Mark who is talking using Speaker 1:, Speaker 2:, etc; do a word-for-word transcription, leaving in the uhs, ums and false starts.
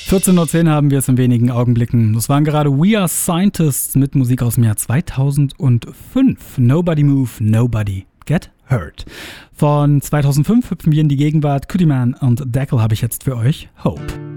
Speaker 1: vierzehn Uhr zehn haben wir es in wenigen Augenblicken. Das waren gerade We Are Scientists mit Musik aus dem Jahr zweitausendfünf. Nobody Move, Nobody Get Hurt. Von zweitausendfünf hüpfen wir in die Gegenwart. Cootie Man und Deckel habe ich jetzt für euch. Hope.